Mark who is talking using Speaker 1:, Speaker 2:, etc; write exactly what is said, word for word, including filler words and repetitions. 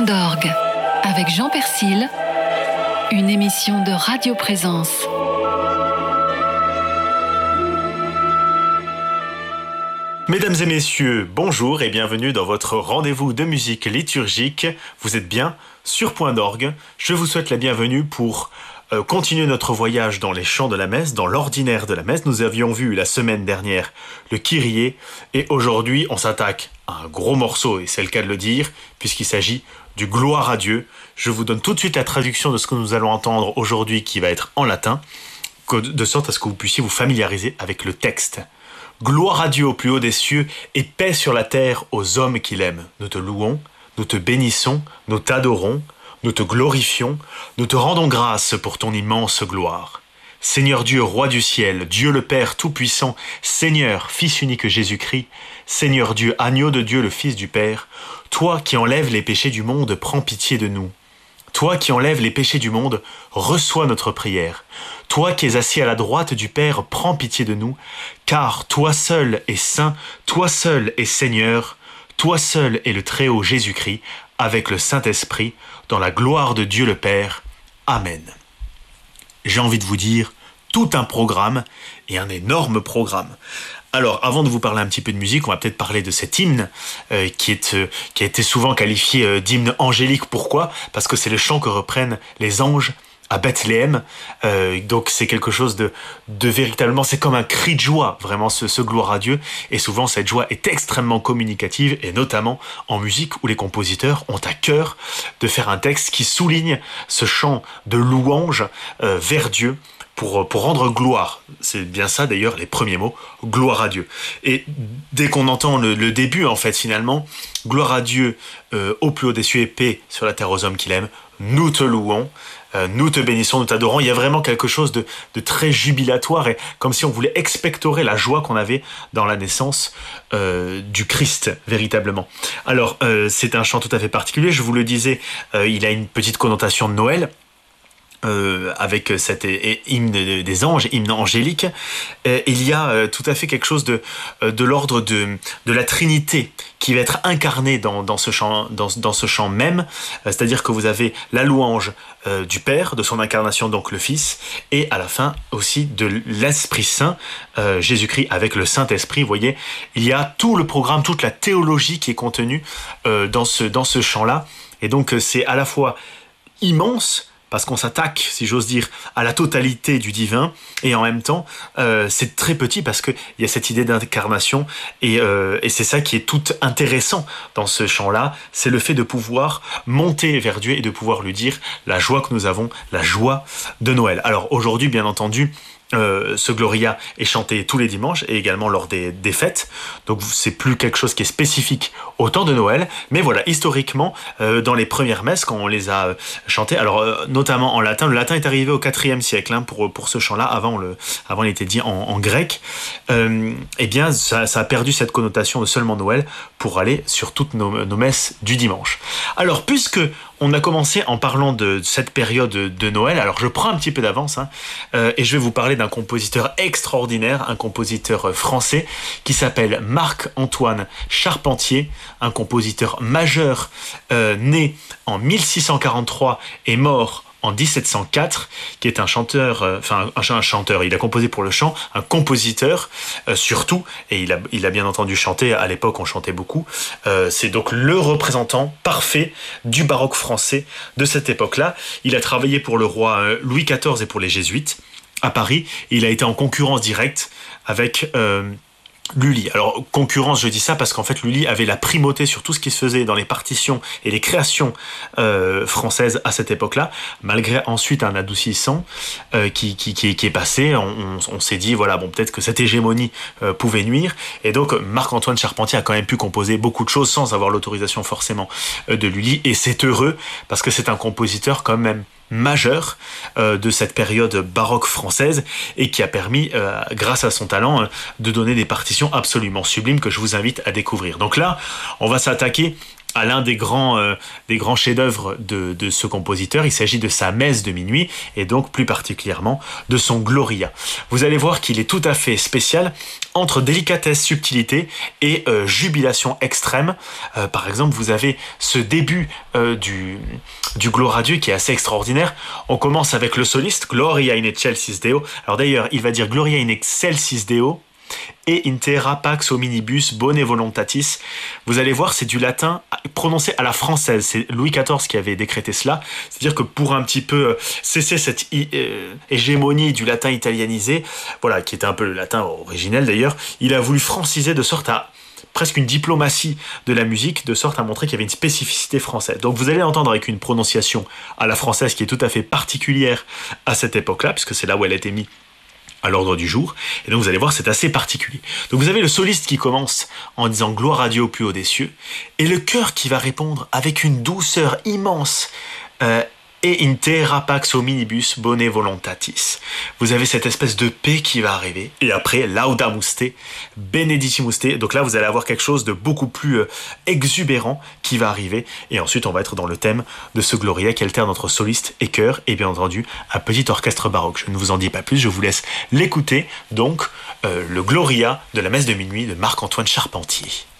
Speaker 1: Point d'orgue avec Jean Persil, une émission de Radio Présence.
Speaker 2: Mesdames et messieurs, bonjour et bienvenue dans votre rendez-vous de musique liturgique. Vous êtes bien sur Point d'orgue. Je vous souhaite la bienvenue pour euh, continuer notre voyage dans les chants de la messe, dans l'ordinaire de la messe. Nous avions vu la semaine dernière le Kyrie et aujourd'hui on s'attaque à un gros morceau, et c'est le cas de le dire, puisqu'il s'agit du Gloire à Dieu. Je vous donne tout de suite la traduction de ce que nous allons entendre aujourd'hui qui va être en latin, de sorte à ce que vous puissiez vous familiariser avec le texte. Gloire à Dieu au plus haut des cieux et paix sur la terre aux hommes qu'il aime. Nous te louons, nous te bénissons, nous t'adorons, nous te glorifions, nous te rendons grâce pour ton immense gloire. Seigneur Dieu, roi du ciel, Dieu le Père tout-puissant, Seigneur, Fils unique Jésus-Christ, Seigneur Dieu, agneau de Dieu, le Fils du Père, toi qui enlèves les péchés du monde, prends pitié de nous. Toi qui enlèves les péchés du monde, reçois notre prière. Toi qui es assis à la droite du Père, prends pitié de nous, car toi seul es saint, toi seul es Seigneur, toi seul est le Très-Haut Jésus-Christ, avec le Saint-Esprit, dans la gloire de Dieu le Père. Amen. J'ai envie de vous dire, tout un programme, et un énorme programme. Alors, avant de vous parler un petit peu de musique, on va peut-être parler de cet hymne euh, qui, est, euh, qui a été souvent qualifié euh, d'hymne angélique. Pourquoi ? Parce que c'est le chant que reprennent les anges à Bethléem. Euh, donc c'est quelque chose de, de véritablement, c'est comme un cri de joie, vraiment ce, ce gloire à Dieu. Et souvent cette joie est extrêmement communicative, et notamment en musique où les compositeurs ont à cœur de faire un texte qui souligne ce chant de louange euh, vers Dieu. Pour, pour rendre gloire, c'est bien ça d'ailleurs les premiers mots, gloire à Dieu. Et dès qu'on entend le, le début en fait finalement, gloire à Dieu euh, au plus haut des cieux et paix sur la terre aux hommes qu'il aime, nous te louons, euh, nous te bénissons, nous t'adorons. Il y a vraiment quelque chose de, de très jubilatoire, et comme si on voulait expectorer la joie qu'on avait dans la naissance euh, du Christ véritablement. Alors euh, c'est un chant tout à fait particulier, je vous le disais, euh, il a une petite connotation de Noël. Euh, avec cet hymne des anges, hymne angélique, euh, il y a euh, tout à fait quelque chose de, euh, de l'ordre de, de la Trinité qui va être incarné dans, dans, ce chant, dans, dans ce chant même, euh, c'est-à-dire que vous avez la louange euh, du Père, de son incarnation, donc le Fils, et à la fin aussi de l'Esprit Saint, euh, Jésus-Christ avec le Saint-Esprit. Vous voyez, il y a tout le programme, toute la théologie qui est contenue euh, dans ce, dans ce chant-là, et donc c'est à la fois immense, parce qu'on s'attaque, si j'ose dire, à la totalité du divin, et en même temps, euh, c'est très petit parce qu'il y a cette idée d'incarnation, et, euh, et c'est ça qui est tout intéressant dans ce chant-là, c'est le fait de pouvoir monter vers Dieu et de pouvoir lui dire la joie que nous avons, la joie de Noël. Alors aujourd'hui, bien entendu, Euh, ce Gloria est chanté tous les dimanches et également lors des, des fêtes, donc c'est plus quelque chose qui est spécifique au temps de Noël, mais voilà, historiquement euh, dans les premières messes quand on les a euh, chantés, alors euh, notamment en latin, le latin est arrivé au quatrième siècle hein, pour, pour ce chant-là, avant, le, avant il était dit en, en grec, euh, eh bien ça, ça a perdu cette connotation de seulement Noël pour aller sur toutes nos, nos messes du dimanche. Alors puisque on a commencé en parlant de cette période de Noël, alors je prends un petit peu d'avance hein, euh, et je vais vous parler d'un compositeur extraordinaire, un compositeur français qui s'appelle Marc-Antoine Charpentier, un compositeur majeur euh, né en mille six cent quarante-trois et mort en dix-sept cent quatre, qui est un chanteur, euh, enfin un, un chanteur, il a composé pour le chant, un compositeur euh, surtout, et il a, il a bien entendu chanté, à l'époque on chantait beaucoup, euh, c'est donc le représentant parfait du baroque français de cette époque-là. Il a travaillé pour le roi euh, Louis quatorze et pour les jésuites à Paris, et il a été en concurrence directe avec euh, Lully. Alors, concurrence, je dis ça parce qu'en fait, Lully avait la primauté sur tout ce qui se faisait dans les partitions et les créations euh, françaises à cette époque-là, malgré ensuite un adoucissant euh, qui, qui, qui, qui est passé. On, on, on s'est dit, voilà, bon, peut-être que cette hégémonie euh, pouvait nuire. Et donc, Marc-Antoine Charpentier a quand même pu composer beaucoup de choses sans avoir l'autorisation forcément euh, de Lully. Et c'est heureux parce que c'est un compositeur quand même majeur euh, de cette période baroque française et qui a permis, euh, grâce à son talent, euh, de donner des partitions absolument sublimes que je vous invite à découvrir. Donc là, on va s'attaquer à l'un des grands, euh, des grands chefs-d'œuvre de, de ce compositeur. Il s'agit de sa Messe de minuit et donc plus particulièrement de son Gloria. Vous allez voir qu'il est tout à fait spécial entre délicatesse, subtilité et euh, jubilation extrême. Euh, par exemple, vous avez ce début euh, du, du Gloire à Dieu qui est assez extraordinaire. On commence avec le soliste, Gloria in excelsis Deo. Alors d'ailleurs, il va dire Gloria in excelsis Deo et in terra pax hominibus bone voluntatis. Vous allez voir, c'est du latin prononcé à la française. C'est Louis quatorze qui avait décrété cela. C'est-à-dire que pour un petit peu cesser cette euh, hégémonie du latin italianisé, voilà, qui était un peu le latin originel d'ailleurs, il a voulu franciser de sorte à presque une diplomatie de la musique, de sorte à montrer qu'il y avait une spécificité française. Donc vous allez entendre avec une prononciation à la française qui est tout à fait particulière à cette époque-là, puisque c'est là où elle a été mise à l'ordre du jour. Et donc vous allez voir, c'est assez particulier. Donc vous avez le soliste qui commence en disant « Gloire à Dieu au plus haut des cieux » et le chœur qui va répondre avec une douceur immense euh, et « In terra pax hominibus bone voluntatis ». Vous avez cette espèce de paix qui va arriver. Et après, Laudamus te, Benedicimus te. Donc là, vous allez avoir quelque chose de beaucoup plus euh, exubérant qui va arriver. Et ensuite, on va être dans le thème de ce Gloria qui alterne entre soliste et chœur. Et bien entendu, un petit orchestre baroque. Je ne vous en dis pas plus, je vous laisse l'écouter. Donc, euh, le Gloria de la Messe de minuit de Marc-Antoine Charpentier.